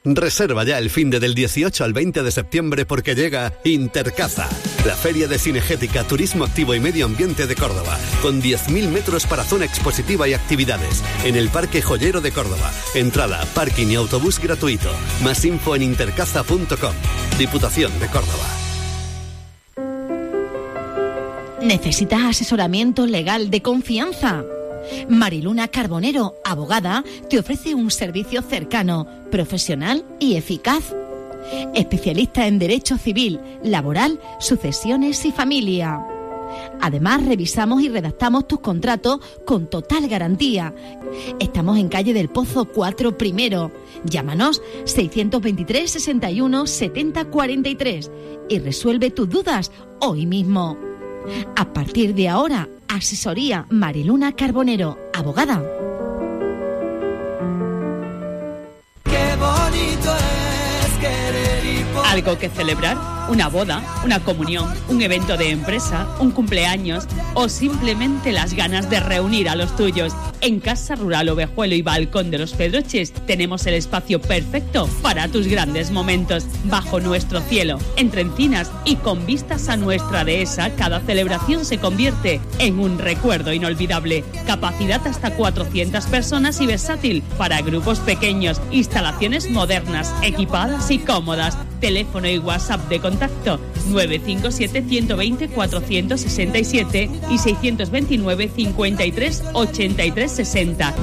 Reserva ya el finde del 18 al 20 de septiembre porque llega Intercaza, la feria de cinegética, turismo activo y medio ambiente de Córdoba, con 10.000 metros para zona expositiva y actividades, en el Parque Joyero de Córdoba. Entrada, parking y autobús gratuito. Más info en intercaza.com. Diputación de Córdoba. ¿Necesitas asesoramiento legal de confianza? Mariluna Carbonero, abogada, te ofrece un servicio cercano, profesional y eficaz. Especialista en Derecho Civil, Laboral, Sucesiones y Familia. Además, revisamos y redactamos tus contratos con total garantía. Estamos en calle del Pozo 4 Primero. Llámanos 623 61 70 43 y resuelve tus dudas hoy mismo. A partir de ahora, asesoría Mariluna Carbonero, abogada. Qué bonito es querer y poder. ¿Algo que celebrar? ¿Una boda? ¿Una comunión? ¿Un evento de empresa? ¿Un cumpleaños? ¿O simplemente las ganas de reunir a los tuyos? En Casa Rural Ovejuelo y Balcón de los Pedroches tenemos el espacio perfecto para tus grandes momentos. Bajo nuestro cielo, entre encinas y con vistas a nuestra dehesa, cada celebración se convierte en un recuerdo inolvidable. Capacidad hasta 400 personas y versátil para grupos pequeños. Instalaciones modernas, equipadas y cómodas. Teléfono y WhatsApp de contacto 957 120 467 y 629 53 83 60.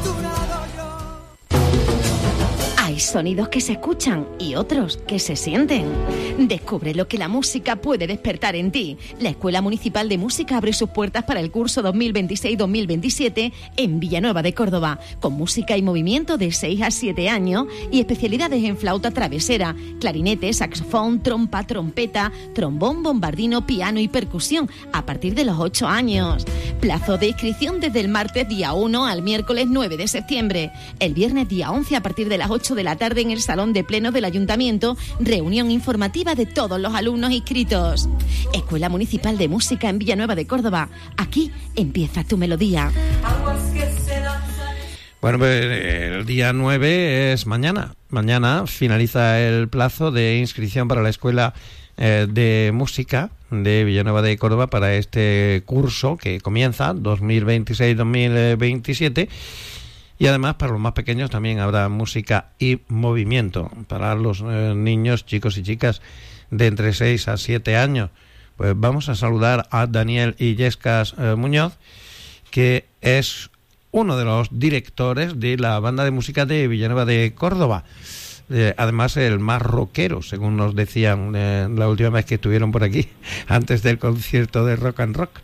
Hay sonidos que se escuchan y otros que se sienten. Descubre lo que la música puede despertar en ti. La Escuela Municipal de Música abre sus puertas para el curso 2026-2027 en Villanueva de Córdoba, con música y movimiento de 6 a 7 años y especialidades en flauta travesera, clarinete, saxofón, trompa, trompeta, trombón, bombardino, piano y percusión a partir de los 8 años. Plazo de inscripción desde el martes día 1 al miércoles 9 de septiembre. El viernes día 11 a partir de las 8 de la tarde en el Salón de Plenos del Ayuntamiento, reunión informativa de todos los alumnos inscritos. Escuela Municipal de Música en Villanueva de Córdoba. Aquí empieza tu melodía. Bueno, pues el día 9 es mañana. Mañana finaliza el plazo de inscripción para la Escuela de Música de Villanueva de Córdoba para este curso que comienza 2026-2027. Y además, para los más pequeños también habrá música y movimiento para los niños, chicos y chicas de entre 6 a 7 años. Pues vamos a saludar a Daniel Illescas Muñoz, que es uno de los directores de la banda de música de Villanueva de Córdoba. Además, el más rockero, según nos decían la última vez que estuvieron por aquí, antes del concierto de Rock and Rock.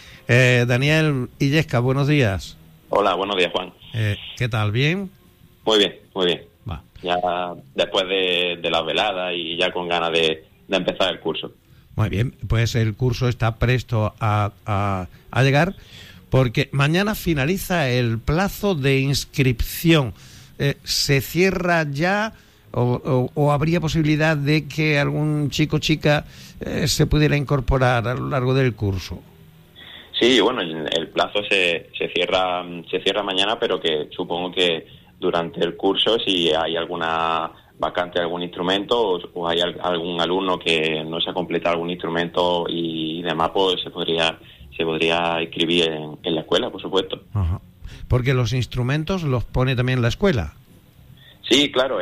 Daniel Illescas, buenos días. Hola, buenos días, Juan. ¿Qué tal? ¿Bien? Muy bien, muy bien. Va. Ya después de la velada y ya con ganas de empezar el curso. Muy bien, pues el curso está presto a llegar porque mañana finaliza el plazo de inscripción. ¿Se cierra ya o habría posibilidad de que algún chico o chica se pudiera incorporar a lo largo del curso? Sí, bueno, el plazo se cierra mañana, pero que supongo que durante el curso, si hay alguna vacante de algún instrumento o hay algún alumno que no se ha completado algún instrumento y demás, pues se podría inscribir en la escuela, por supuesto. Ajá. Porque los instrumentos los pone también la escuela. Sí, claro,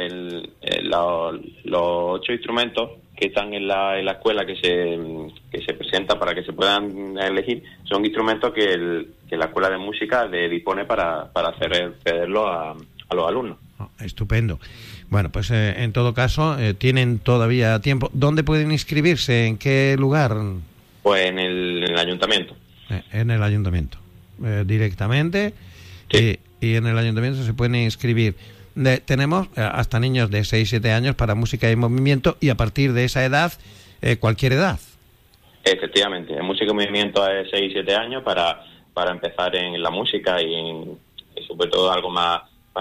los 8 instrumentos que están en la escuela que se presentan para que se puedan elegir son instrumentos que la escuela de música dispone para cederlo a los alumnos. Oh, estupendo. Bueno, pues en todo caso tienen todavía tiempo. ¿Dónde pueden inscribirse? ¿En qué lugar? Pues en el ayuntamiento. En el ayuntamiento directamente. Sí. Y en el ayuntamiento se pueden inscribir. Tenemos hasta niños de 6-7 años para música y movimiento, y a partir de esa edad, cualquier edad. Efectivamente, en música y movimiento es 6-7 años para empezar en la música y sobre todo algo más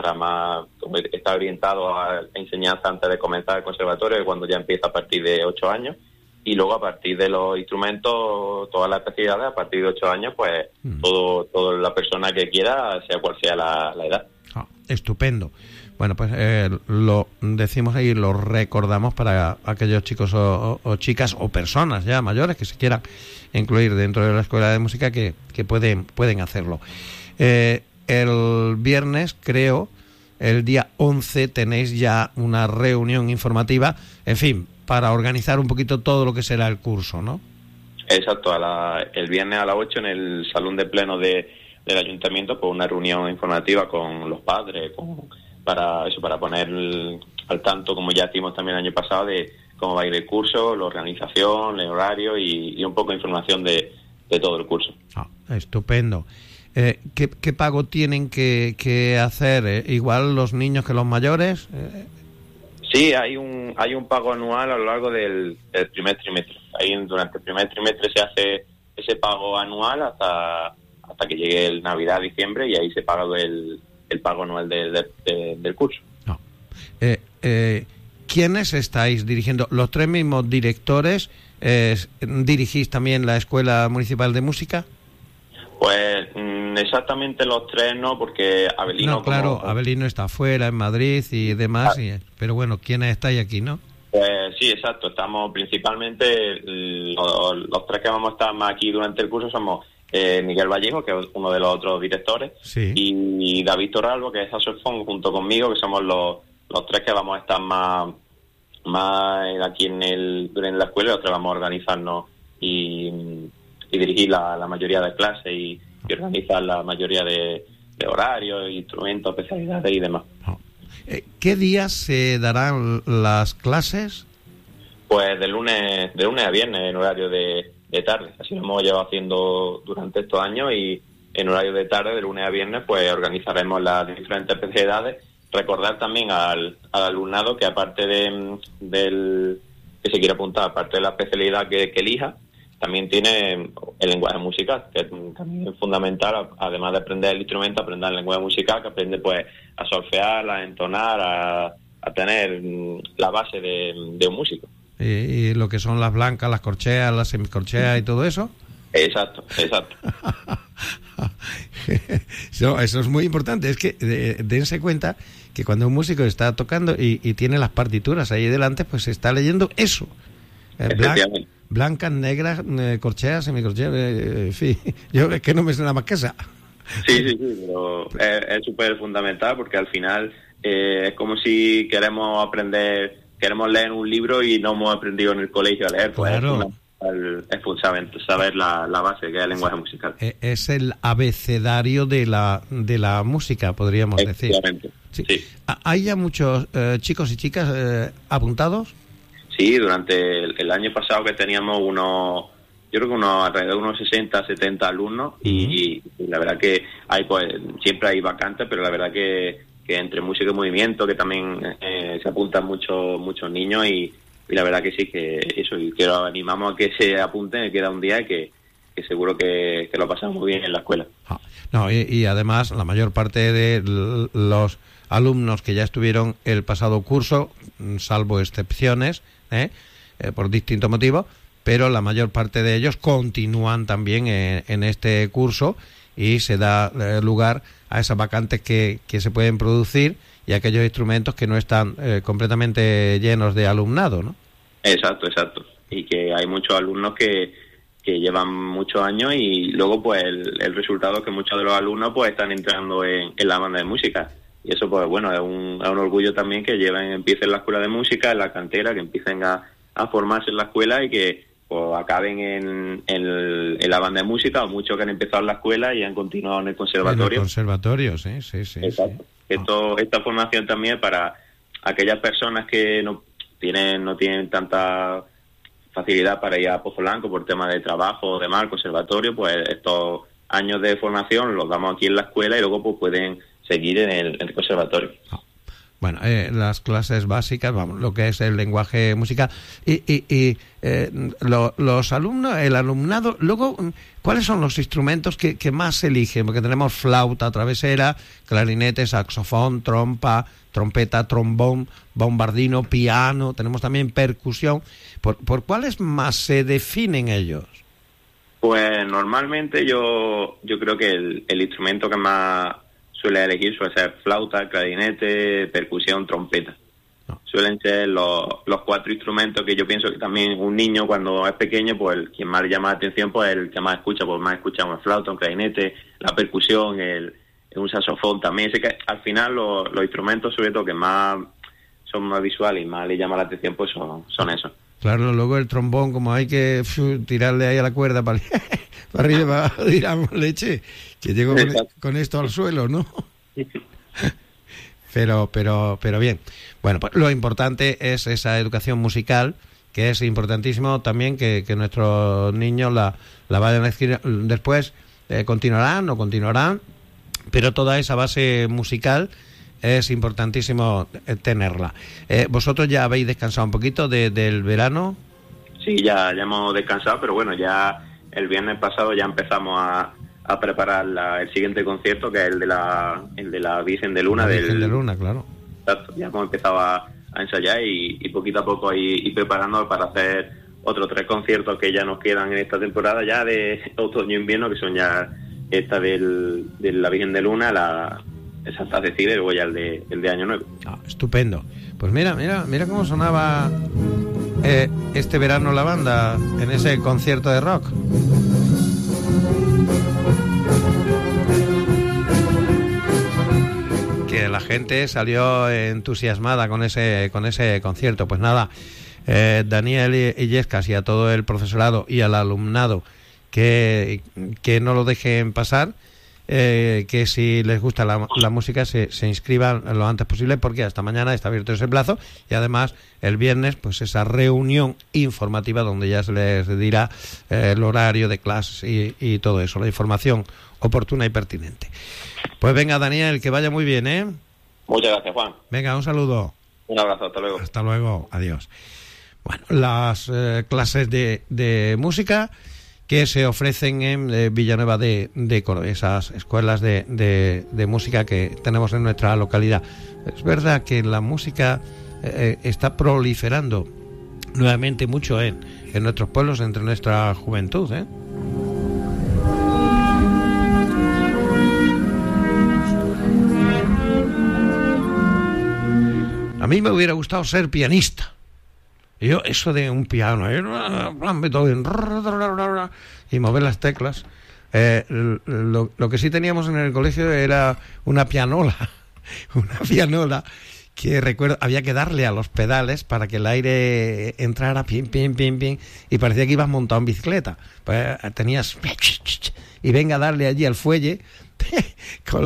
está orientado a enseñanza antes de comenzar el conservatorio, cuando ya empieza a partir de 8 años, y luego a partir de los instrumentos, todas las especialidades, a partir de 8 años, pues toda la persona que quiera, sea cual sea la edad. estupendo. Bueno, pues lo decimos ahí, lo recordamos para aquellos chicos o chicas o personas ya mayores que se quieran incluir dentro de la escuela de música que pueden hacerlo. El viernes, creo, el día 11, tenéis ya una reunión informativa, en fin, para organizar un poquito todo lo que será el curso, ¿no? Exacto, el viernes a las 8 en el salón de pleno del ayuntamiento, pues una reunión informativa con los padres, para poner al tanto, como ya hicimos también el año pasado, de cómo va a ir el curso, la organización, el horario y un poco de información de todo el curso. Estupendo. ¿Qué pago tienen que hacer? ¿Igual los niños que los mayores? Sí, hay un pago anual a lo largo del primer trimestre. Ahí durante el primer trimestre se hace ese pago anual hasta que llegue el Navidad, diciembre, y ahí se paga el pago anual del curso. No. ¿Quiénes estáis dirigiendo? ¿Los tres mismos directores dirigís también la Escuela Municipal de Música? Pues exactamente los tres no, porque Avelino... No, claro, Avelino está afuera, en Madrid y demás, pero bueno, ¿quiénes estáis aquí, no? Pues sí, exacto, estamos principalmente, los tres que vamos a estar más aquí durante el curso somos Miguel Vallejo, que es uno de los otros directores, sí, y David Torralbo, que es saxofón, junto conmigo, que somos los tres que vamos a estar más aquí en la escuela, y los tres vamos a organizarnos y dirigir la mayoría de clases y organizar la mayoría de horarios, instrumentos, especialidades y demás. ¿Qué días se darán las clases? Pues de lunes a viernes en horario de tarde. Así lo hemos llevado haciendo durante estos años, y en horario de tarde, de lunes a viernes, pues organizaremos las diferentes especialidades. Recordar también al alumnado que, aparte del que se quiere apuntar, aparte de la especialidad que elija, también tiene el lenguaje musical, que también es fundamental, además de aprender el instrumento, aprender el lenguaje musical, que aprende pues a solfear, a entonar, a tener la base de un músico. ¿Y lo que son las blancas, las corcheas, las semicorcheas y todo eso? Exacto. Eso es muy importante. Es que dense cuenta que cuando un músico está tocando y tiene las partituras ahí delante, pues está leyendo eso. Blancas, negras, corcheas, semicorcheas, en fin, yo es que no me suena más que esa. Sí, pero es súper fundamental, porque al final es como si queremos leer un libro y no hemos aprendido en el colegio a leer. Pues claro. Es saber la base, que es el lenguaje musical. Es el abecedario de la música, podríamos decir. Sí. ¿Hay ya muchos chicos y chicas apuntados? Sí, durante el año pasado, que teníamos alrededor de unos 60, 70 alumnos, y la verdad que siempre hay vacantes, pero la verdad que entre música y movimiento, que también se apuntan muchos niños, y la verdad que sí, que eso, y animamos a que se apunten, que queda un día, y que seguro que lo pasamos muy bien en la escuela. Y además la mayor parte de los alumnos que ya estuvieron el pasado curso, salvo excepciones, por distintos motivos, pero la mayor parte de ellos continúan también en este curso, y se da lugar a esas vacantes que se pueden producir, y aquellos instrumentos que no están completamente llenos de alumnado, ¿no? Exacto. Y que hay muchos alumnos que llevan muchos años, y luego pues el resultado es que muchos de los alumnos pues están entrando en la banda de música. Y eso pues bueno, es un orgullo también, que empiecen la escuela de música, en la cantera, que empiecen a formarse en la escuela, y que pues acaben en la banda de música, o muchos que han empezado en la escula y han continuado en el conservatorio. En el conservatorio, sí. Exacto. Esta formación también es para aquellas personas que no tienen tanta facilidad para ir a Pozo Blanco por temas de trabajo o demás al conservatorio. Pues estos años de formación los damos aquí en la escuela, y luego pues pueden seguir en el conservatorio. Bueno, las clases básicas, lo que es el lenguaje musical y los alumnos, el alumnado. Luego, ¿cuáles son los instrumentos que más se eligen? Porque tenemos flauta travesera, clarinete, saxofón, trompeta, trombón, bombardino, piano. Tenemos también percusión. ¿Por cuáles más se definen ellos? Pues normalmente yo creo que el instrumento que más suele ser flauta, clarinete, percusión, trompeta. Suelen ser los 4 instrumentos que yo pienso que también un niño cuando es pequeño, pues quien más le llama la atención, pues el que más escucha, pues más escucha una flauta, un clarinete, la percusión, un saxofón también. Sé que al final los instrumentos, sobre todo que más son más visuales y más le llama la atención, pues son esos. Claro, luego el trombón, como hay que tirarle ahí a la cuerda para arriba, para tiramos leche, que llego con esto al suelo, ¿no? Pero bien. Bueno, pues lo importante es esa educación musical, que es importantísimo también que nuestros niños la vayan a adquirir. Después continuarán, pero toda esa base musical es importantísimo tenerla. ¿Vosotros ya habéis descansado un poquito del verano? Sí, ya hemos descansado, pero bueno, ya el viernes pasado ya empezamos a preparar el siguiente concierto, que es el de la Virgen de Luna. Virgen de Luna, claro. Exacto, ya hemos empezado a ensayar y poquito a poco ir preparándonos para hacer otros 3 conciertos que ya nos quedan en esta temporada ya de otoño-invierno, que son ya esta de la Virgen de Luna, el Santa Cecilia y luego ya el de Año Nuevo. Estupendo. Pues mira cómo sonaba este verano la banda en ese concierto de rock. Que la gente salió entusiasmada con ese concierto. Pues nada, Daniel Illescas y a todo el profesorado y al alumnado que no lo dejen pasar, que si les gusta la música se inscriban lo antes posible, porque hasta mañana está abierto ese plazo, y además el viernes pues esa reunión informativa donde ya se les dirá el horario de clases y todo eso, la información oportuna y pertinente. Pues venga, Daniel, que vaya muy bien, ¿eh? Muchas gracias, Juan. Venga, un saludo. Un abrazo, hasta luego. Hasta luego, adiós. Bueno, las clases de música que se ofrecen en Villanueva de Córdoba, esas escuelas de música que tenemos en nuestra localidad. Es verdad que la música está proliferando nuevamente mucho en nuestros pueblos, entre nuestra juventud, ¿eh? A mí me hubiera gustado ser pianista. Yo, eso de un piano, y mover las teclas. Lo que sí teníamos en el colegio era una pianola. Una pianola que recuerdo, había que darle a los pedales para que el aire entrara, pim, pim, pim, pim, y parecía que ibas montado en bicicleta. Pues tenías... Y venga a darle allí al fuelle con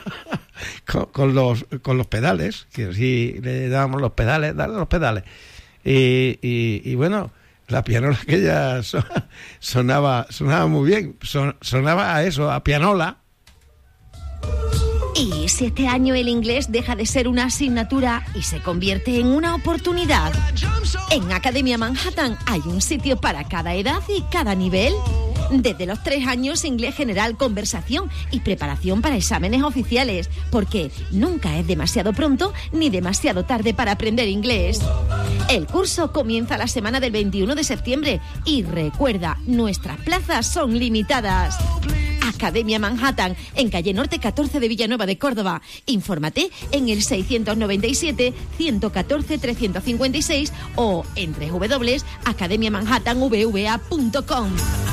los pedales, que sí le dábamos los pedales, darle los pedales. Y bueno, la pianola aquella sonaba muy bien, sonaba a eso, a pianola. ¿Y si este año el inglés deja de ser una asignatura y se convierte en una oportunidad? En Academia Manhattan hay un sitio para cada edad y cada nivel. Desde los 3 años, inglés general, conversación y preparación para exámenes oficiales, porque nunca es demasiado pronto ni demasiado tarde para aprender inglés. El curso comienza la semana del 21 de septiembre y recuerda, nuestras plazas son limitadas. Academia Manhattan, en calle Norte 14 de Villanueva de Córdoba. Infórmate en el 697-114-356 o en www.academiamanhattanvva.com.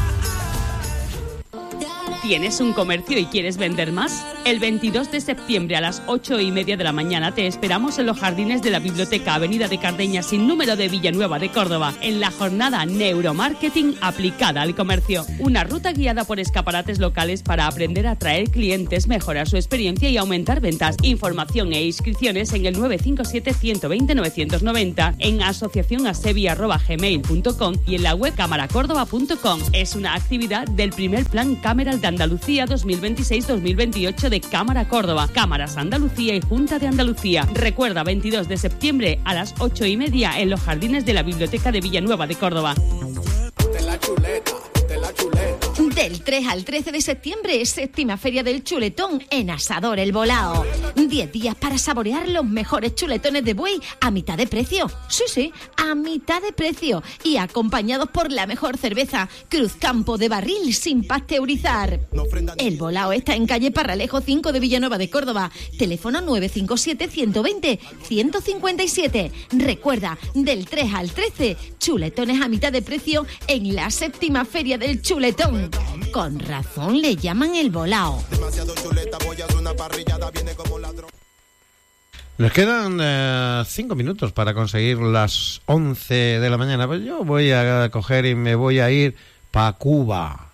¿Tienes un comercio y quieres vender más? El 22 de septiembre a las 8:30 de la mañana te esperamos en los jardines de la Biblioteca Avenida de Cardeña sin número de Villanueva de Córdoba, en la jornada Neuromarketing aplicada al comercio. Una ruta guiada por escaparates locales para aprender a atraer clientes, mejorar su experiencia y aumentar ventas. Información e inscripciones en el 957-120-990, en asociacionasevi@gmail.com y en la web camaracórdoba.com. Es una actividad del primer plan Cameral de Andalucía 2026-2028 de Cámara Córdoba, Cámaras Andalucía y Junta de Andalucía. Recuerda, 22 de septiembre a las 8:30 en los jardines de la Biblioteca de Villanueva de Córdoba. Del 3 al 13 de septiembre, séptima feria del chuletón en Asador El Bolao. 10 días para saborear los mejores chuletones de buey a mitad de precio. Sí, a mitad de precio. Y acompañados por la mejor cerveza, Cruzcampo de barril sin pasteurizar. El Bolao está en calle Parralejo 5 de Villanueva de Córdoba. Teléfono 957-120-157. Recuerda, del 3 al 13, chuletones a mitad de precio en la séptima feria del chuletón. Con razón le llaman El Bolao. Nos quedan 5 minutos para conseguir las 11 de la mañana. Pues yo voy a coger y me voy a ir para Cuba.